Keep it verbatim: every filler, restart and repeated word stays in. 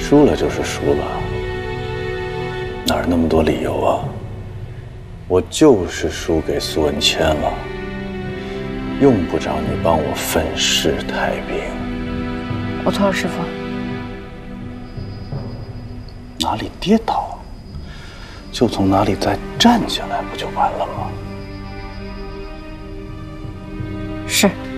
输了就是输了，哪儿那么多理由啊？我就是输给苏文谦了，用不着你帮我分饰太平。 我错了，师傅。 哪里跌倒，就从哪里再站起来，不就完了吗？ 是。